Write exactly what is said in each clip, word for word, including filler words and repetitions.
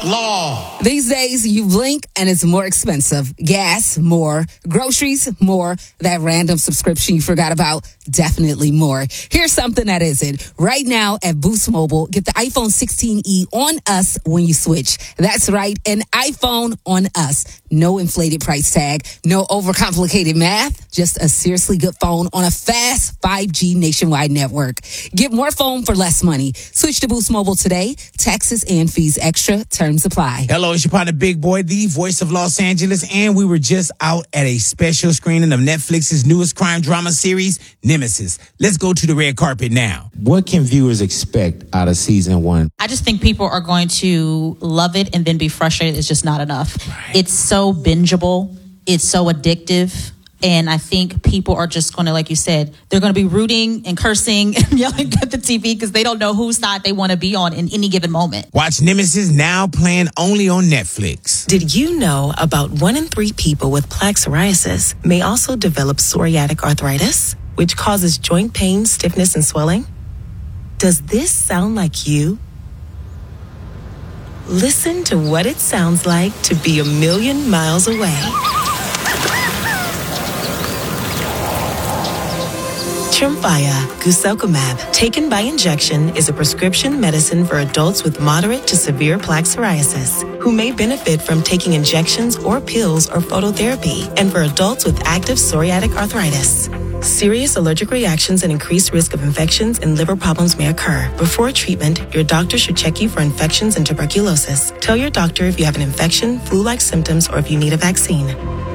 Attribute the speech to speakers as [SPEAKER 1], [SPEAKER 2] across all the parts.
[SPEAKER 1] law.
[SPEAKER 2] These days, you blink and it's more expensive. Gas, more. Groceries, more. That random subscription you forgot about, definitely more. Here's something that isn't. Right now at Boost Mobile, get the iPhone sixteen e on us when you switch. That's right, an iPhone on us. No inflated price tag, no overcomplicated math, just a seriously good phone on a fast five G nationwide network. Get more phone for less money. Switch to Boost Mobile today. Taxes and fees extra. Terms apply.
[SPEAKER 1] Hello, it's your partner, Big Boy, the voice of Los Angeles, and we were just out at a special screening of Netflix's newest crime drama series, Nemesis. Let's go to the red carpet now. What can viewers expect out of season one?
[SPEAKER 3] I just think people are going to love it and then be frustrated. It's just not enough. Right. It's so bingeable. It's so addictive. And I think people are just going to, like you said, they're going to be rooting and cursing and yelling at the T V because they don't know whose side they want to be on in any given moment.
[SPEAKER 1] Watch Nemesis now playing only on Netflix.
[SPEAKER 4] Did you know about one in three people with plaque psoriasis may also develop psoriatic arthritis, which causes joint pain, stiffness, and swelling? Does this sound like you? Listen to what it sounds like to be a million miles away. Tremfya guselkumab, taken by injection, is a prescription medicine for adults with moderate to severe plaque psoriasis who may benefit from taking injections or pills or phototherapy, and for adults with active psoriatic arthritis. Serious allergic reactions and increased risk of infections and liver problems may occur. Before treatment, your doctor should check you for infections and tuberculosis. Tell your doctor if you have an infection, flu-like symptoms, or if you need a vaccine.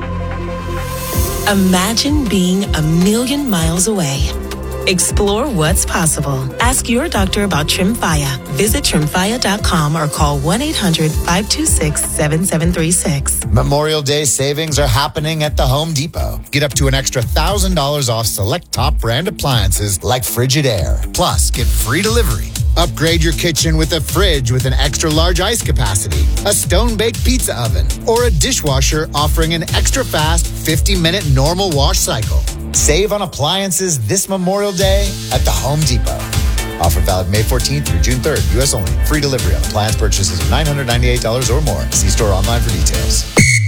[SPEAKER 4] Imagine being a million miles away. Explore what's possible. Ask your doctor about Tremfya. Visit tremfya dot com or call one eight hundred five two six seven seven three six.
[SPEAKER 5] Memorial Day savings are happening at the Home Depot. Get up to an extra one thousand dollars off select top brand appliances like Frigidaire. Plus, get free delivery. Upgrade your kitchen with a fridge with an extra large ice capacity, a stone-baked pizza oven, or a dishwasher offering an extra fast fifty minute normal wash cycle. Save on appliances this Memorial Day at the Home Depot. Offer valid May fourteenth through June third, U S only. Free delivery on appliance purchases of nine hundred ninety-eight dollars or more. See store online for details.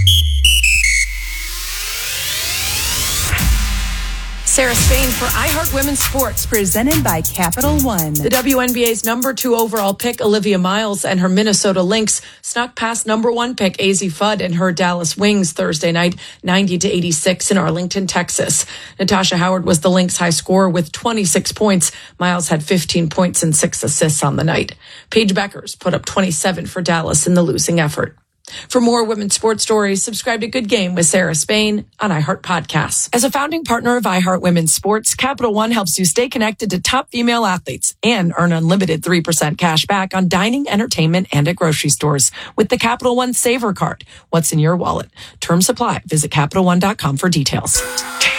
[SPEAKER 6] Sarah Spain for iHeart Women's Sports, presented by Capital One. The W N B A's number two overall pick, Olivia Miles, and her Minnesota Lynx snuck past number one pick, Azzi Fudd, and her Dallas Wings Thursday night, ninety to eighty-six in Arlington, Texas. Natasha Howard was the Lynx high scorer with twenty-six points. Miles had fifteen points and six assists on the night. Paige Beckers put up twenty-seven for Dallas in the losing effort. For more women's sports stories, subscribe to Good Game with Sarah Spain on iHeart Podcasts. As a founding partner of iHeart Women's Sports, Capital One helps you stay connected to top female athletes and earn unlimited three percent cash back on dining, entertainment, and at grocery stores with the Capital One Saver Card. What's in your wallet? Terms apply. Visit Capital One dot com for details.